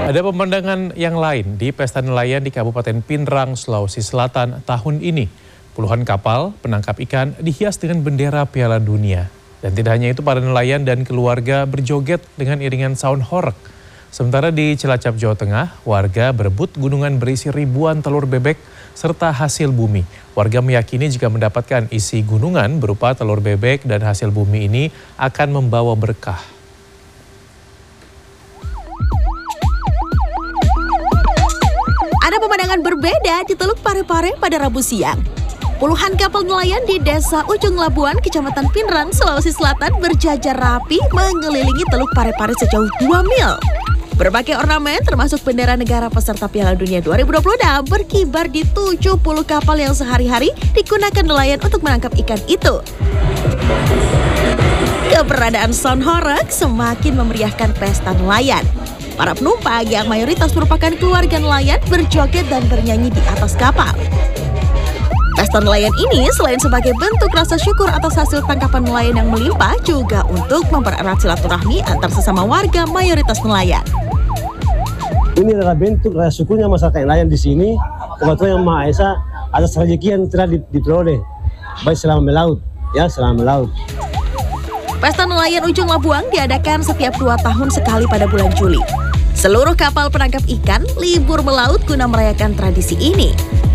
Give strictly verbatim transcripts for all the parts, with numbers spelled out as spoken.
Ada pemandangan yang lain di Pesta Nelayan di Kabupaten Pinrang, Sulawesi Selatan tahun ini. Puluhan kapal penangkap ikan dihias dengan bendera Piala Dunia. Dan tidak hanya itu, para nelayan dan keluarga berjoget dengan iringan saung horeg. Sementara di Cilacap, Jawa Tengah, warga berebut gunungan berisi ribuan telur bebek serta hasil bumi. Warga meyakini jika mendapatkan isi gunungan berupa telur bebek dan hasil bumi ini akan membawa berkah. Ada pemandangan berbeda di Teluk Pare-Pare pada Rabu siang. Puluhan kapal nelayan di Desa Ujung Labuan, Kecamatan Pinrang, Sulawesi Selatan berjajar rapi mengelilingi Teluk Pare-Pare sejauh dua mil. Berbagai ornamen termasuk bendera negara peserta Piala Dunia dua ribu dua puluh enam berkibar di tujuh puluh kapal yang sehari-hari digunakan nelayan untuk menangkap ikan itu. Keberadaan saung horeg semakin memeriahkan pesta nelayan. Para penumpang yang mayoritas merupakan keluarga nelayan berjoget dan bernyanyi di atas kapal. Pesta nelayan ini selain sebagai bentuk rasa syukur atas hasil tangkapan nelayan yang melimpah, juga untuk mempererat silaturahmi antar sesama warga mayoritas nelayan. Ini adalah bentuk rasa syukurnya masyarakat nelayan di sini kepada Yang Maha Esa atas rezeki yang telah diperoleh baik selama melaut, ya selama melaut. Pesta nelayan Ujung Labuan diadakan setiap dua tahun sekali pada bulan Juli. Seluruh kapal penangkap ikan libur melaut guna merayakan tradisi ini.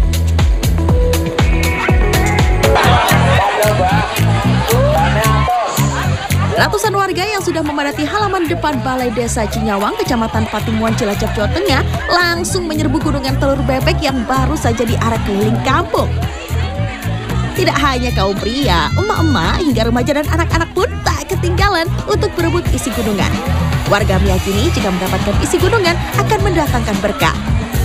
Ratusan warga yang sudah memadati halaman depan Balai Desa Cinyawang, Kecamatan Patimuan, Cilacap, Jawa Tengah, langsung menyerbu gunungan telur bebek yang baru saja diarak keliling kampung. Tidak hanya kaum pria, emak-emak hingga remaja dan anak-anak pun tak ketinggalan untuk berebut isi gunungan. Warga meyakini jika mendapatkan isi gunungan akan mendatangkan berkah.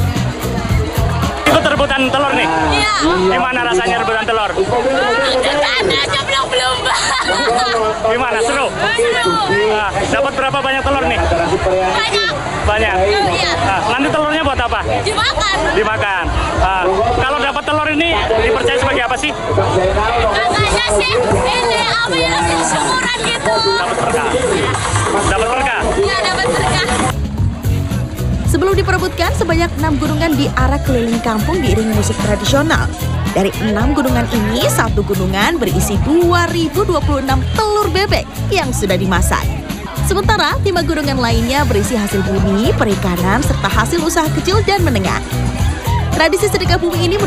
Ikut rebutan telur nih? Iya. Gimana rasanya rebutan telur? Ada aja belum-belum. Gimana, seru? Seru. Nah, dapat berapa banyak telur nih? Banyak. Banyak? Iya. Nah, nanti telurnya buat apa? Dimakan. Dimakan. Nah, kalau dapat telur ini dipercaya sebagai apa sih? Katanya sih ini apa ya, syukuran gitu. Dapat berkah. Dapat berkah? Iya, dapat berkah. Sebelum diperebutkan, sebanyak enam gunungan diarak keliling kampung diiringi musik tradisional. Dari enam gunungan ini, satu gunungan berisi dua ribu dua puluh enam telur bebek yang sudah dimasak. Sementara lima gunungan lainnya berisi hasil bumi, perikanan, serta hasil usaha kecil dan menengah. Tradisi sedekah bumi ini